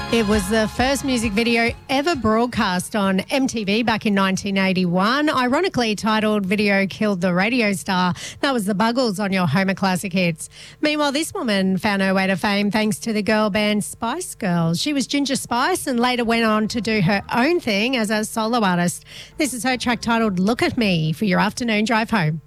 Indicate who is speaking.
Speaker 1: It was the first music video ever broadcast on MTV back in 1981, ironically titled Video Killed the Radio Star. That was the Buggles on your Homer Classic Hits. Meanwhile, this woman found her way to fame thanks to the girl band Spice Girls. She was Ginger Spice and later went on to do her own thing as a solo artist. This is her track titled Look at Me for your afternoon drive home.